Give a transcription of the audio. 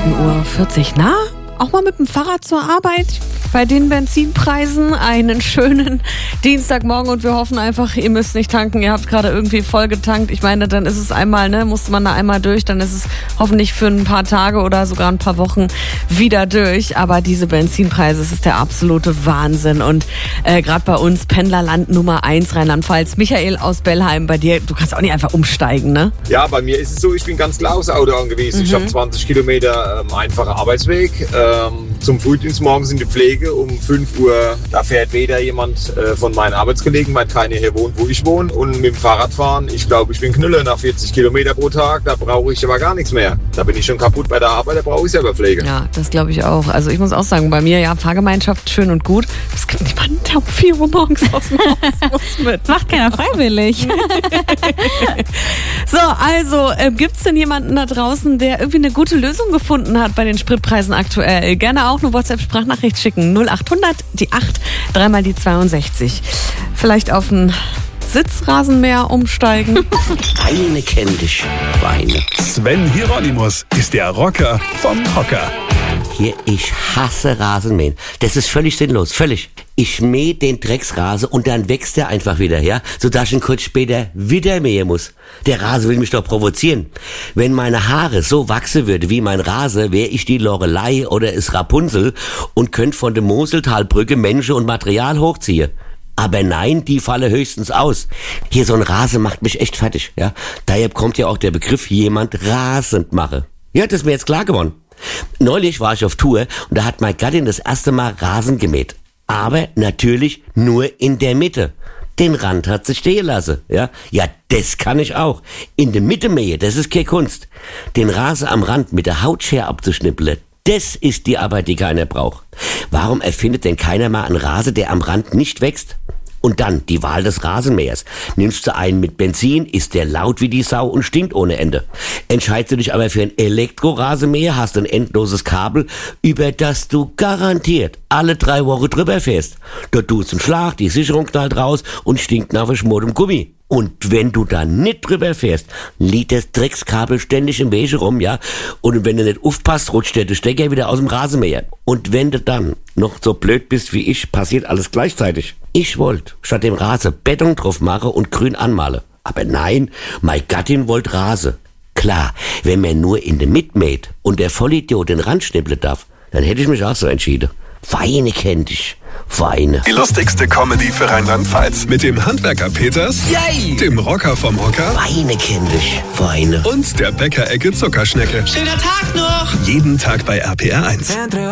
7:40 Uhr. Na, auch mal mit dem Fahrrad zur Arbeit? Bei den Benzinpreisen einen schönen Dienstagmorgen und wir hoffen einfach, ihr müsst nicht tanken, ihr habt gerade irgendwie voll getankt. Ich meine, dann ist es einmal, musste man da einmal durch, dann ist es hoffentlich für ein paar Tage oder sogar ein paar Wochen wieder durch. Aber diese Benzinpreise, das ist der absolute Wahnsinn. Und gerade bei uns Pendlerland Nummer 1 Rheinland-Pfalz. Michael aus Bellheim, bei dir, du kannst auch nicht einfach umsteigen, ne? Ja, bei mir ist es so, ich bin ganz klar aufs Auto angewiesen. Ich habe 20 Kilometer einfacher Arbeitsweg. Zum Frühdienst morgens in die Pflege um 5 Uhr. Da fährt weder jemand von meinen Arbeitskollegen, weil keiner hier wohnt, wo ich wohne. Und mit dem Fahrradfahren, ich glaube, ich bin Knülle nach 40 Kilometer pro Tag. Da brauche ich aber gar nichts mehr. Da bin ich schon kaputt bei der Arbeit, da brauche ich selber Pflege. Ja, das glaube ich auch. Also ich muss auch sagen, bei mir, ja, Fahrgemeinschaft schön und gut. Es gibt niemanden, der um 4 Uhr morgens aus dem Haus muss mit. Macht keiner freiwillig. So, also gibt es denn jemanden da draußen, der irgendwie eine gute Lösung gefunden hat bei den Spritpreisen aktuell? Gerne auch eine WhatsApp-Sprachnachricht schicken. 0800 die 8, 3 die 62. Vielleicht auf ein Sitzrasenmäher umsteigen. Weine kenn dich, Weine. Sven Hieronymus ist der Rocker vom Hocker. Hier, ich hasse Rasenmähen. Das ist völlig sinnlos, völlig. Ich mähe den Drecksrasen und dann wächst er einfach wieder, ja? Sodass ich ihn kurz später wieder mähen muss. Der Rasen will mich doch provozieren. Wenn meine Haare so wachsen würde wie mein Rasen, wäre ich die Lorelei oder es Rapunzel und könnte von der Moseltalbrücke Menschen und Material hochziehen. Aber nein, die falle höchstens aus. Hier, so ein Rasen macht mich echt fertig, ja? Daher kommt ja auch der Begriff, jemand rasend mache. Ja, das ist mir jetzt klar geworden. Neulich war ich auf Tour und da hat meine Gattin das erste Mal Rasen gemäht. Aber natürlich nur in der Mitte. Den Rand hat sie stehen lassen, ja? Ja, das kann ich auch. In der Mitte mähen, das ist keine Kunst. Den Rasen am Rand mit der Hautschere abzuschnippeln, das ist die Arbeit, die keiner braucht. Warum erfindet denn keiner mal einen Rasen, der am Rand nicht wächst? Und dann die Wahl des Rasenmähers. Nimmst du einen mit Benzin, ist der laut wie die Sau und stinkt ohne Ende. Entscheidest du dich aber für ein Elektrorasenmäher, hast ein endloses Kabel, über das du garantiert alle 3 Wochen drüber fährst. Da tut's einen Schlag, die Sicherung knallt raus und stinkt nach verschmortem Gummi. Und wenn du da nicht drüber fährst, liegt das Dreckskabel ständig im Weg rum, ja? Und wenn du nicht aufpasst, rutscht der Stecker wieder aus dem Rasenmäher. Und wenn du dann noch so blöd bist wie ich, passiert alles gleichzeitig. Ich wollte statt dem Rasen Beton drauf machen und grün anmalen. Aber nein, meine Gattin wollte Rasen. Klar, wenn man nur in der Mitte mäht und der Vollidiot den Rand schnippeln darf, dann hätte ich mich auch so entschieden. Weine kenn dich, Weine. Die lustigste Comedy für Rheinland-Pfalz. Mit dem Handwerker Peters, Yay! Dem Rocker vom Hocker Weine kenn dich, Weine. und der Bäckerecke Zuckerschnecke. Schöner Tag noch! Jeden Tag bei RPR 1.